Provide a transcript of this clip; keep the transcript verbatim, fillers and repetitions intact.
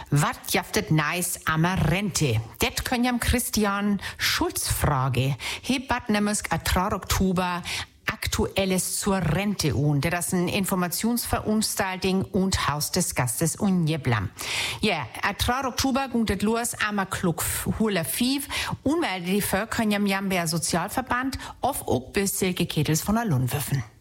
Was jaftet nice am Rente? Det können jam Christian Schulz frage. Hebat nämlich a trar Oktober Aktuelles zur Rente un. Das ist ein Informationsveranstaltung und Haus des Gastes und Jeblam. Ja, a trar Oktober gundet los am Klug Hula Fiv und weil die Völker jam jam der Sozialverband auf auch bis Silke Ketels von der Lundwürfen.